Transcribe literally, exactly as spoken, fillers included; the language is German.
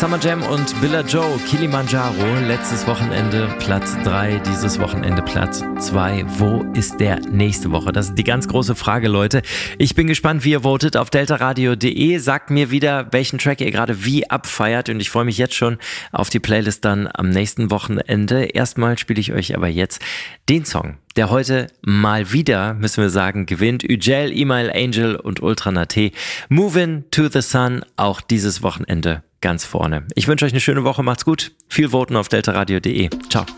Summer Jam und Billa Joe, Kilimanjaro, letztes Wochenende Platz drei, dieses Wochenende Platz zwei. Wo ist der nächste Woche? Das ist die ganz große Frage, Leute. Ich bin gespannt, wie ihr votet auf deltaradio punkt de. Sagt mir wieder, welchen Track ihr gerade wie abfeiert und ich freue mich jetzt schon auf die Playlist dann am nächsten Wochenende. Erstmal spiele ich euch aber jetzt den Song, der heute mal wieder, müssen wir sagen, gewinnt. Üjel, Email Angel und Ultra Naté. Movin' to the Sun, auch dieses Wochenende ganz vorne. Ich wünsche euch eine schöne Woche, macht's gut. Viel voten auf deltaradio punkt de. Ciao.